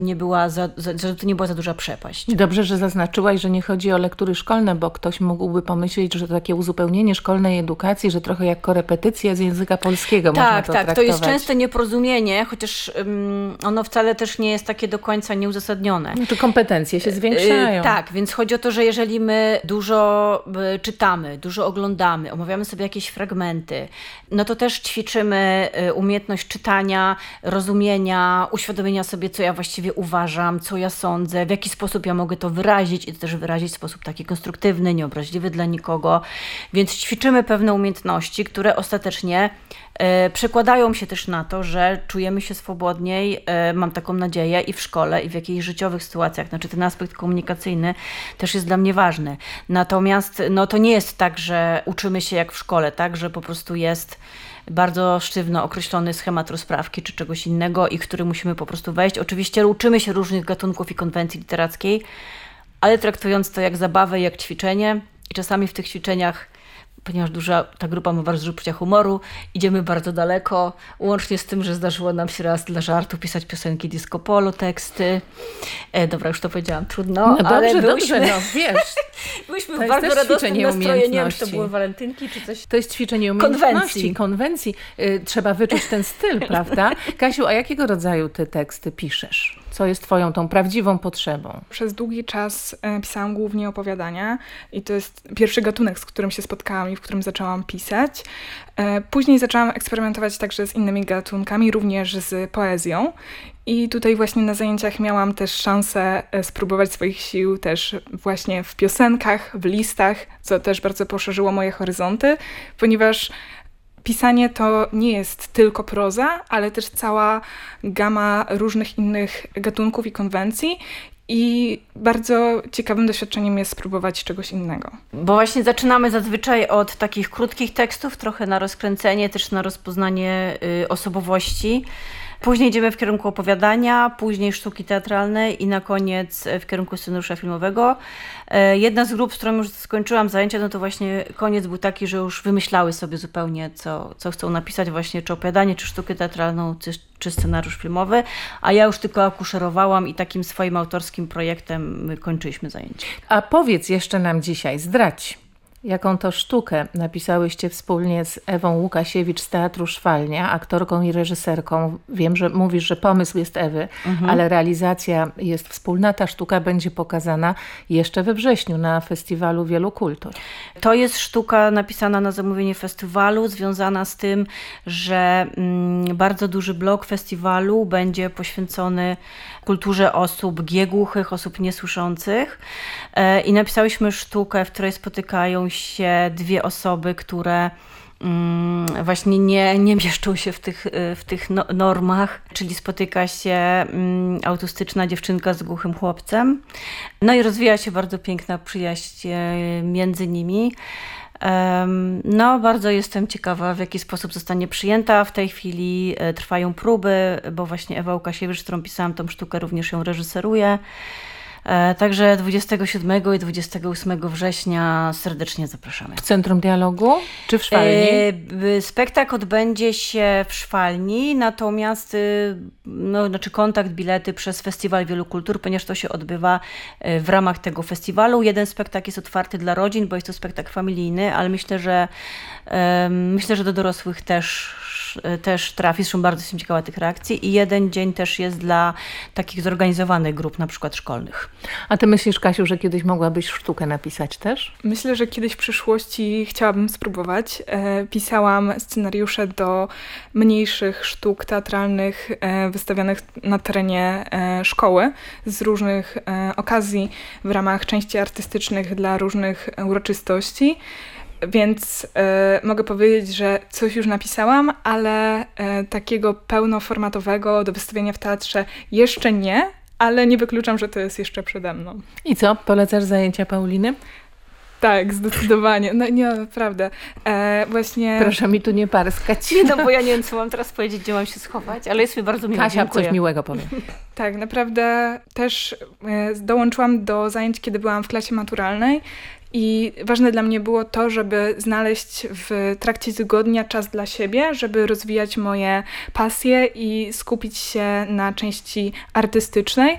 nie była że to nie była za duża przepaść. Dobrze, że zaznaczyłaś, że nie chodzi o lektury szkolne, bo ktoś mógłby pomyśleć, że to takie uzupełnienie szkolnej edukacji, że trochę jak korepetycja z języka polskiego można to traktować. To jest częste nieporozumienie, chociaż ono wcale też nie jest takie do końca nieuzasadnione. Znaczy kompetencje się zwiększają. Tak, więc chodzi o to, że jeżeli my dużo czytamy, dużo oglądamy, omawiamy sobie jakieś fragmenty, no to też ćwiczymy umiejętność czytania, rozumienia, uświadomienia sobie, co ja właściwie uważam, co ja sądzę, w jaki sposób ja mogę to wyrazić i to też wyrazić w sposób taki konstruktywny, nieobraźliwy dla nikogo. Więc ćwiczymy pewne umiejętności, które ostatecznie przekładają się też na to, że czujemy się swobodniej, mam taką nadzieję, i w szkole, i w jakichś życiowych sytuacjach. Znaczy ten aspekt komunikacyjny też jest dla mnie ważny. Natomiast to nie jest tak, że uczymy się jak w szkole, tak, że po prostu jest bardzo sztywno określony schemat rozprawki czy czegoś innego i który musimy po prostu wejść. Oczywiście uczymy się różnych gatunków i konwencji literackiej, ale traktując to jak zabawę, jak ćwiczenie i czasami w tych ćwiczeniach, ponieważ ta grupa ma bardzo dużo poczucia humoru, idziemy bardzo daleko, łącznie z tym, że zdarzyło nam się raz dla żartu pisać piosenki disco polo, teksty. Dobra, już to powiedziałam, trudno, no dobrze, ale dobrze, wiesz. Byliśmy w bardzo radosnym nastroju, nie wiem, czy to były walentynki, czy coś. To jest ćwiczenie umiejętności, konwencji. Trzeba wyczuć ten styl, prawda? Kasiu, a jakiego rodzaju ty teksty piszesz? Co jest twoją tą prawdziwą potrzebą? Przez długi czas pisałam głównie opowiadania i to jest pierwszy gatunek, z którym się spotkałam i w którym zaczęłam pisać. Później zaczęłam eksperymentować także z innymi gatunkami, również z poezją. I tutaj właśnie na zajęciach miałam też szansę spróbować swoich sił też właśnie w piosenkach, w listach, co też bardzo poszerzyło moje horyzonty, ponieważ pisanie to nie jest tylko proza, ale też cała gama różnych innych gatunków i konwencji. I bardzo ciekawym doświadczeniem jest spróbować czegoś innego. Bo właśnie zaczynamy zazwyczaj od takich krótkich tekstów, trochę na rozkręcenie, też na rozpoznanie osobowości. Później idziemy w kierunku opowiadania, później sztuki teatralnej i na koniec w kierunku scenariusza filmowego. Jedna z grup, z którą już skończyłam zajęcia, no to właśnie koniec był taki, że już wymyślały sobie zupełnie, co chcą napisać, właśnie czy opowiadanie, czy sztukę teatralną, czy scenariusz filmowy, a ja już tylko akuszerowałam i takim swoim autorskim projektem kończyliśmy zajęcia. A powiedz jeszcze nam dzisiaj, zdradź, jaką to sztukę napisałyście wspólnie z Ewą Łukasiewicz z Teatru Szwalnia, aktorką i reżyserką. Wiem, że mówisz, że pomysł jest Ewy, ale realizacja jest wspólna. Ta sztuka będzie pokazana jeszcze we wrześniu na Festiwalu Wielu Kultur. To jest sztuka napisana na zamówienie festiwalu, związana z tym, że bardzo duży blok festiwalu będzie poświęcony kulturze osób głuchych, osób niesłyszących. I napisałyśmy sztukę, w której spotykają się dwie osoby, które właśnie nie mieszczą się w tych normach, czyli spotyka się autystyczna dziewczynka z głuchym chłopcem. No i rozwija się bardzo piękna przyjaźń między nimi. No, bardzo jestem ciekawa, w jaki sposób zostanie przyjęta. W tej chwili trwają próby, bo właśnie Ewa Łukasiewicz, z którą pisałam tą sztukę, również ją reżyseruje. Także 27 i 28 września serdecznie zapraszamy. W Centrum Dialogu czy w Szwalni? Spektakl odbędzie się w Szwalni, natomiast kontakt, bilety przez Festiwal Wielu Kultur, ponieważ to się odbywa w ramach tego festiwalu. Jeden spektakl jest otwarty dla rodzin, bo jest to spektakl familijny, ale myślę, że do dorosłych też trafi. Zresztą bardzo jestem ciekawa tych reakcji. I jeden dzień też jest dla takich zorganizowanych grup, na przykład szkolnych. A ty myślisz, Kasiu, że kiedyś mogłabyś sztukę napisać też? Myślę, że kiedyś w przyszłości chciałabym spróbować. Pisałam scenariusze do mniejszych sztuk teatralnych wystawianych na terenie szkoły z różnych okazji w ramach części artystycznych dla różnych uroczystości. Więc mogę powiedzieć, że coś już napisałam, ale takiego pełnoformatowego do wystawienia w teatrze jeszcze nie, ale nie wykluczam, że to jest jeszcze przede mną. I co? Polecasz zajęcia Pauliny? Tak, zdecydowanie. No nie, naprawdę. Właśnie... Proszę mi tu nie parskać. No bo ja nie wiem, co mam teraz powiedzieć, gdzie mam się schować, ale jest mi bardzo miło. Kasia, dziękuję. coś miłego powiem. Tak, naprawdę też dołączyłam do zajęć, kiedy byłam w klasie maturalnej I ważne dla mnie było to, żeby znaleźć w trakcie tygodnia czas dla siebie, żeby rozwijać moje pasje i skupić się na części artystycznej.